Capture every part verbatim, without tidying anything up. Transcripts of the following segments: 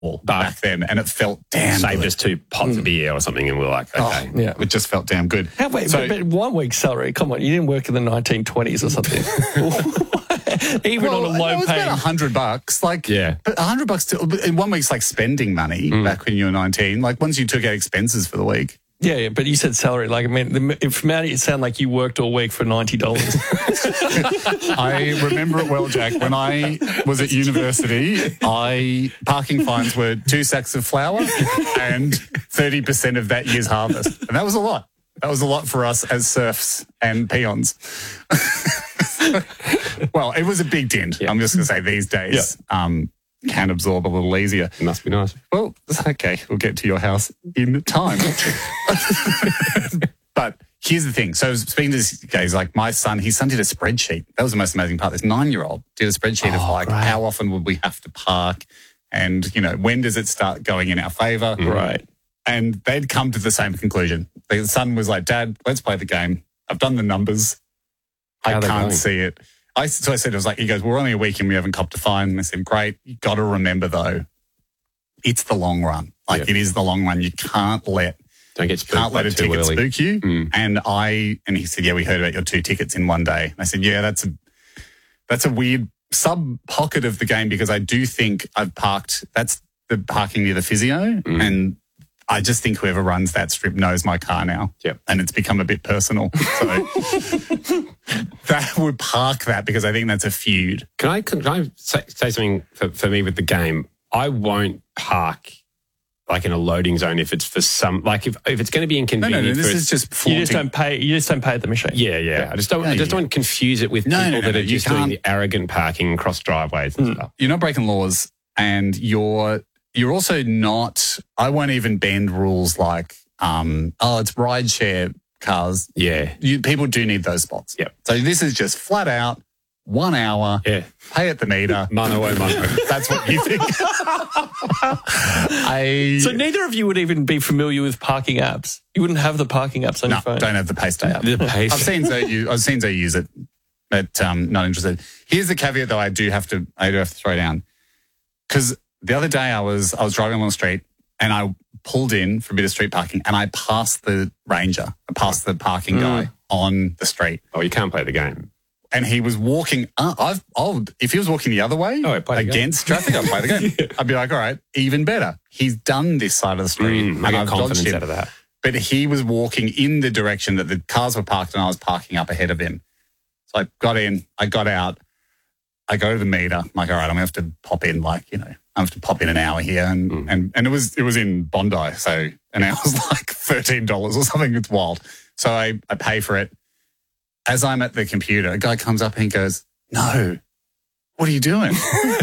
back then, and it felt damn saved good. us two pots mm. of beer or something, and we were like, okay. Oh, yeah. It just felt damn good. How, wait, so, but, but one week's salary, come on, you didn't work in the nineteen twenties or something. Even well, on a low it was pay. about a hundred bucks. Like, yeah. But a hundred bucks to, in one week's like spending money mm. back when you were nineteen. Like, once you took out expenses for the week. Yeah, yeah, but you said salary. Like, I mean, if Maddie, it sounded like you worked all week for ninety dollars. I remember it well, Jack. When I was at university, I parking fines were two sacks of flour and thirty percent of that year's harvest. And that was a lot. That was a lot for us as serfs and peons. Well, it was a big dent. Yeah. I'm just going to say these days yeah. um, can absorb a little easier. It must be nice. Well, okay. We'll get to your house in time. But here's the thing. So speaking to this guy, he's like, my son, his son did a spreadsheet. That was the most amazing part. This nine-year-old did a spreadsheet oh, of like, right. how often would we have to park? And, you know, when does it start going in our favour? Right. And they'd come to the same conclusion. The son was like, Dad, let's play the game. I've done the numbers. How I can't see it. I, so I said, it was like, he goes, we're only a week and we haven't copped a fine. And I said, great. You got to remember, though, it's the long run. Like, yep. it is the long run. You can't let, Don't get spooked can't let a ticket early. spook you. Mm. And I, and he said, yeah, we heard about your two tickets in one day. And I said, yeah, that's a, that's a weird sub pocket of the game because I do think I've parked, that's the parking near the physio. Mm. And I just think whoever runs that strip knows my car now. Yep. And it's become a bit personal. So that would park that because I think that's a feud. Can I, can I say, say something for, for me with the game? I won't park like in a loading zone if it's for some, like if, if it's going to be inconvenient. No, no, no, this for is just flaunting. You just don't pay, you just don't pay at the machine. Yeah, yeah. yeah. I just don't, yeah, I just yeah. don't confuse it with no, people no, no, that no, are just doing the arrogant parking across driveways and mm. stuff. You're not breaking laws and you're, You're also not, I won't even bend rules like, um, oh, it's rideshare cars. Yeah. You, people do need those spots. Yep. So this is just flat out, one hour, yeah. pay at the meter. Mano oh mano. That's what you think. I, so neither of you would even be familiar with parking apps? You wouldn't have the parking apps on no, your phone? don't have the Paystay app. The Paystay. I've seen Zoe use, I've seen Zoe use it, but um, not interested. Here's the caveat, though, I do have to, I do have to throw down. Because the other day I was I was driving along the street and I pulled in for a bit of street parking and I passed the ranger. I passed the parking mm. guy on the street. Oh, you can't play the game. And he was walking, uh, I've, I'll, if he was walking the other way oh, against traffic, I'd play the game. yeah. I'd be like, all right, even better. He's done this side of the street. Mm, and I get I've confidence him. out of that. But he was walking in the direction that the cars were parked and I was parking up ahead of him. So I got in, I got out, I go to the meter. I'm like, all right, I'm going to have to pop in like, you know, I have to pop in an hour here. And, mm. and, and it was it was in Bondi, so an hour's like thirteen dollars or something. It's wild. So I, I pay for it. As I'm at the computer, a guy comes up and he goes, no, what are you doing?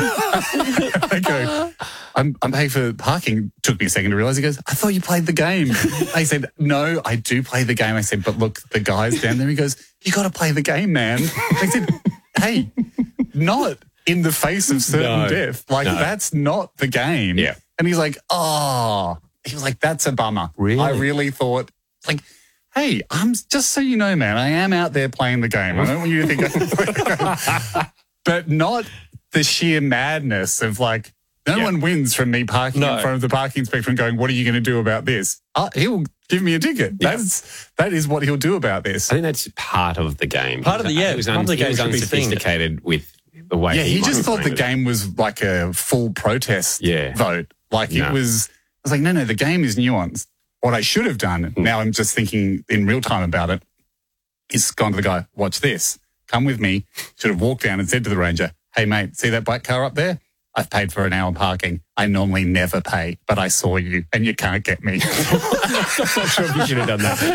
I go, I'm, I'm paying for parking. Took me a second to realise. He goes, I thought you played the game. I said, no, I do play the game. I said, but look, the guy's down there. He goes, you got to play the game, man. I said, hey, not in the face of certain no, death. Like, no. that's not the game. Yeah. And he's like, oh, he was like, that's a bummer. Really? I really thought, like, hey, I'm just so you know, man, I am out there playing the game. I don't want you to think I'm playing the game. But not the sheer madness of like, no yeah. one wins from me parking no. in front of the parking inspector and going, what are you going to do about this? Uh, he'll give me a ticket. Yeah. That's That is what he'll do about this. I think that's part of the game. Part of the, yeah. He was, part un- of the he game was unsophisticated with the way Yeah, he, he just thought the it. game was like a full protest yeah. vote. Like no. it was, I was like, no, no, the game is nuanced. What I should have done, mm. now I'm just thinking in real time about it, is gone to the guy, watch this, come with me, should have walked down and said to the ranger, hey, mate, see that black car up there? I've paid for an hour parking. I normally never pay, but I saw you and you can't get me. I'm not sure if you should have done that.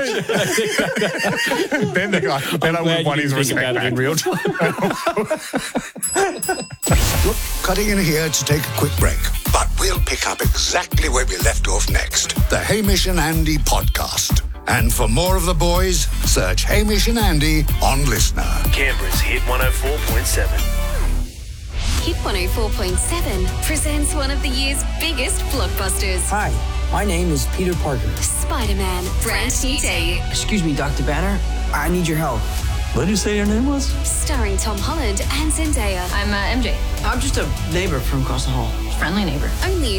No. then the guy, then I would have won his respect about it in real time. Look, cutting in here to take a quick break, but we'll pick up exactly where we left off next. The Hamish and Andy podcast. And for more of the boys, search Hamish and Andy on Listener. Canberra's Hit one oh four point seven. Hit one oh four point seven presents one of the year's biggest blockbusters. Hi, my name is Peter Parker. Spider-Man, brand new day. Excuse me, Doctor Banner. I need your help. What did you say your name was? Starring Tom Holland and Zendaya. I'm uh, M J. I'm just a neighbor from across the hall. friendly neighbor. Only